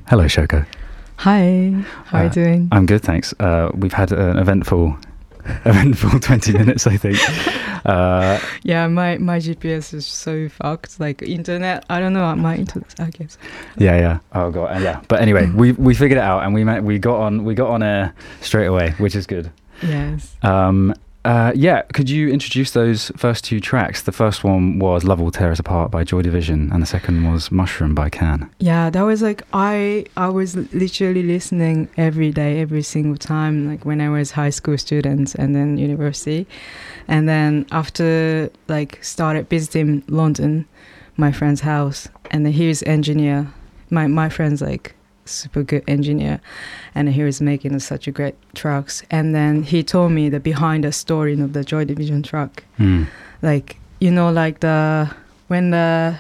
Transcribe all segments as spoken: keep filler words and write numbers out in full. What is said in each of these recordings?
Hello, Shoko. Hi, how are you Uh, doing? I'm good, thanks. Uh, we've had an eventful, eventful twenty minutes, I think. Uh, Yeah, my, my G P S is so fucked. Like internet, I don't know, my internet, I guess. yeah, yeah. Oh god, uh, yeah. But anyway, we we figured it out, and we met, we got on we got on air straight away, which is good. Yes. Um, uh, yeah. Could you introduce those first two tracks? The first one was "Love Will Tear Us Apart" by Joy Division, and the second was "Mushroom" by Can. Yeah, that was like, I I was literally listening every day, every single time, like when I was high school student and then university. And then after like started visiting London, my friend's house, and then he was engineer. My my friend's like super good engineer, and he was making such a great tracks. And then he told me the behind the story of the Joy Division track, Mm. like you know, like the when the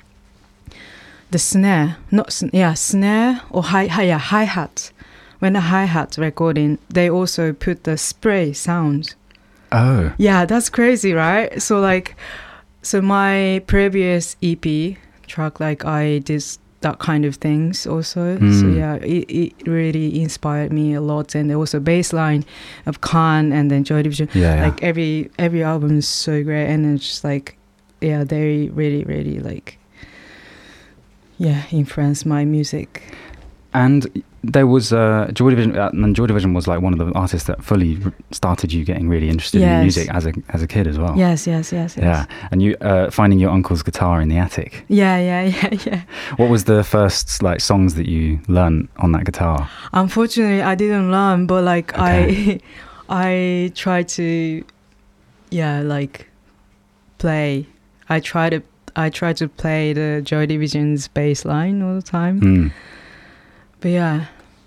the snare, not sn- yeah snare or hi hi yeah hi hat, when the hi hat recording, they also put the spray sound. Oh. Yeah, that's crazy, right? So like, so my previous E P track, like I did that kind of things also. Mm. So yeah, it, it really inspired me a lot. And also bass line of Khan and then Joy Division. Yeah, yeah. Like every every album is so great, and it's just like, yeah, they really really like, yeah, influenced my music. And there was uh, Joy Division, uh, and Joy Division was like one of the artists that fully r- started you getting really interested in Yes. music as a as a kid as well. Yes, yes, yes, yes. Yeah, and you uh, finding your uncle's guitar in the attic. Yeah, yeah, yeah, yeah. What was the first like songs that you learned on that guitar? Unfortunately, I didn't learn, but like Okay. I, I tried to, yeah, like play. I try to, I try to play the Joy Division's bass line all the time. Mm. But yeah,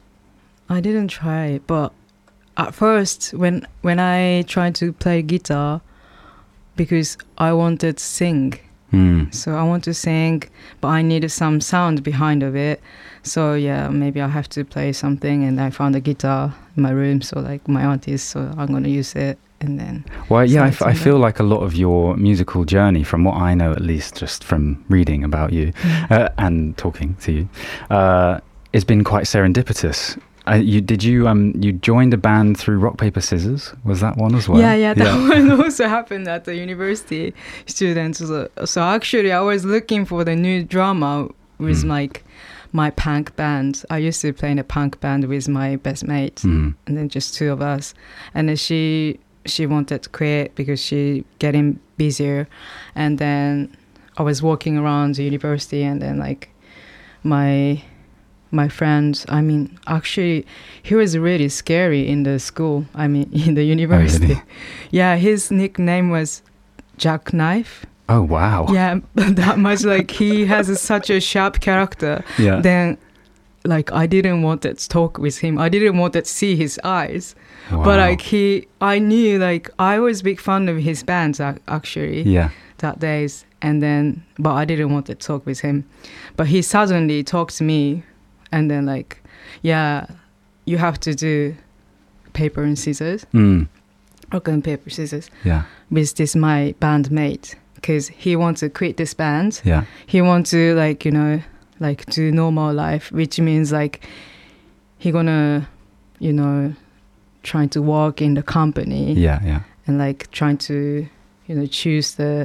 I didn't try it. But at first, when when I tried to play guitar, because I wanted to sing. Mm. So I want to sing, but I needed some sound behind of it. So yeah, maybe I have to play something, and I found a guitar in my room. So like my aunties, so I'm gonna use it, and then. Well, yeah, I, f- So I it's feel like a lot of your musical journey, from what I know at least, just from reading about you uh, and talking to you, uh, it's been quite serendipitous. Uh, you did you um you joined a band through Rock Paper Scissors? Was that one as well? Yeah, yeah, that one also happened at the university students. So, so actually, I was looking for the new drama with Mm. like my punk band. I used to play in a punk band with my best mate, Mm. and then just two of us. And then she she wanted to quit because she getting busier. And then I was walking around the university, and then like my my friend, I mean, actually, he was really scary in the school. I mean, in the university. really? Yeah, his nickname was Jackknife. Oh wow. Yeah, that much. Like he has a, such a sharp character. Yeah. Then, like I didn't want to talk with him. I didn't want to see his eyes. Wow. But like he, I knew like I was big fan of his bands ac- actually Yeah. that days. And then, but I didn't want to talk with him. But he suddenly talked to me. And then like, yeah, you have to do paper and scissors, Mm. rock and paper scissors, Yeah. with this my bandmate, because he wants to quit this band. Yeah. He wants to like, you know, like do normal life, which means like he gonna, you know, trying to work in the company. Yeah. Yeah. And like trying to, you know, choose the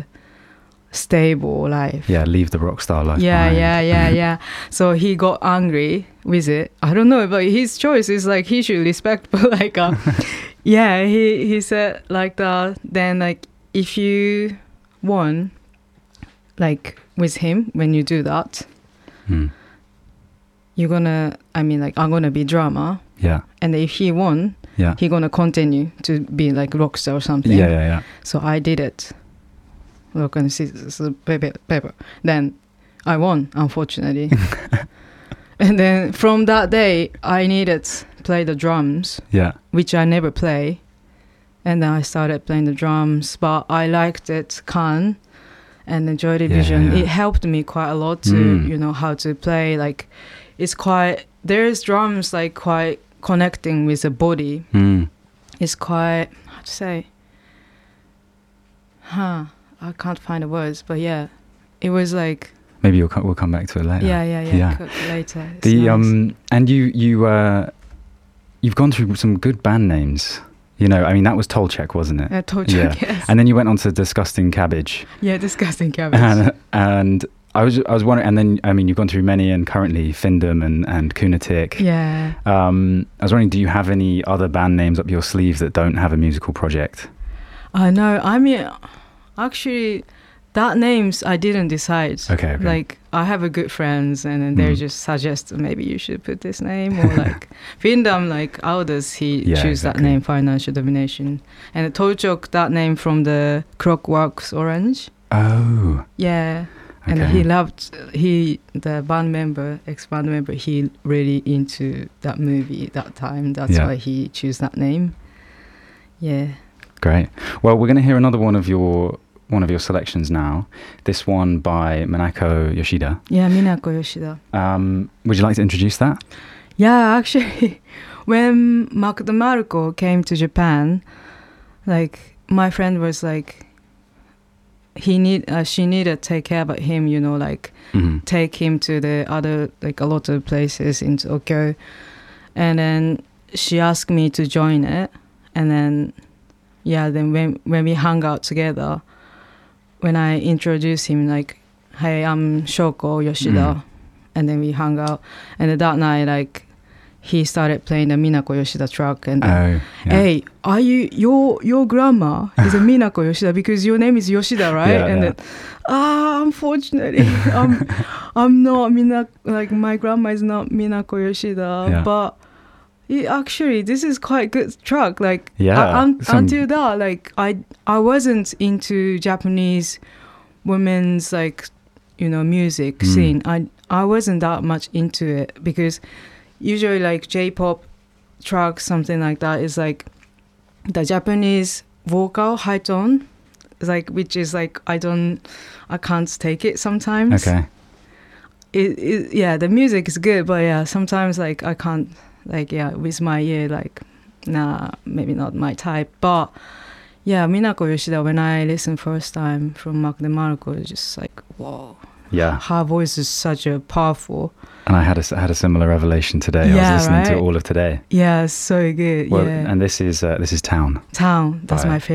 stable life. Yeah. Leave the rock star life. Yeah, behind. yeah, yeah, yeah. So he got angry with it. I don't know, but his choice is like he should respect. But like, uh, yeah, he he said like that. Then like if you won, like with him when you do that, Mm. you're gonna. I mean, like I'm gonna be drama, Yeah. and if he won, Yeah. he gonna continue to be like rock star or something. Yeah. Yeah. Yeah. So I did it. Rock and scissors, paper, paper. Then I won, unfortunately. And then from that day, I needed to play the drums, Yeah. which I never play. And then I started playing the drums, but I liked it, Khan and the Joy Division. Yeah, yeah. It helped me quite a lot to, Mm. you know, how to play. Like, it's quite, there's drums like quite connecting with the body. Mm. It's quite, how to say, huh, I can't find the words, but yeah, it was like Maybe you'll co- we'll come back to it later. Yeah, yeah, yeah. Yeah. Cook later. It's The nice. um and you you uh you've gone through some good band names. You know, I mean that was Tolchek, wasn't it? Uh, Tolchek, yes. And then you went on to Disgusting Cabbage. Yeah, Disgusting Cabbage. And, and I was I was wondering, and then I mean you've gone through many, and currently Findom and and Kunatik. Yeah. Um, I was wondering, do you have any other band names up your sleeve that don't have a musical project? I know. I mean, actually, that names I didn't decide. Okay. okay. Like I have a good friends, and then they Mm. just suggest maybe you should put this name, or like Findom, like Aldous, he Yeah, choose exactly. that name, Financial Domination, and Tolchok that name from the Clockworks Orange. Oh. Yeah. And Okay. he loved, he, the band member, ex-band member, he really into that movie that time. That's Yeah. why he chose that name. Yeah. Great. Well, we're going to hear another one of your one of your selections now. This one by Minako Yoshida. Yeah, Minako Yoshida. Um, would you like to introduce that? Yeah, actually, when Mark DeMarco came to Japan, like, my friend was like, he need, uh, she needed to take care about him, you know, like, Mm-hmm. take him to the other, like a lot of places in Tokyo. And then she asked me to join it. And then, yeah, then when, when we hung out together, when I introduced him, like, hey, I'm Shoko Yoshida. Mm. And then we hung out. And then that night, like, he started playing the Minako Yoshida track. And then, Oh, yeah. hey, are you, your your grandma is a Minako Yoshida because your name is Yoshida, right? Yeah, and yeah. then, ah, unfortunately, I'm, I'm not Minako, like my grandma is not Minako Yoshida, Yeah. but it, actually, this is quite good track. Like, Yeah, I- un- some- until that, like, I, I wasn't into Japanese women's, like, you know, music Mm. scene. I, I wasn't that much into it because usually like J-pop tracks, something like that, is like the Japanese vocal high tone, like, which is like I don't, I can't take it sometimes. Okay. It, it, yeah, the music is good, but yeah, sometimes like I can't, like, yeah, with my ear, like, nah, maybe not my type. But yeah, Minako Yoshida, when I listened first time from Mark DeMarco, it's just like, whoa, Yeah. her voice is such a powerful. And I had a, I had a similar revelation today. I Yeah, was listening right? to all of today. Yeah, so good. Well, yeah, and this is uh, this is Town. Town. That's by my favorite.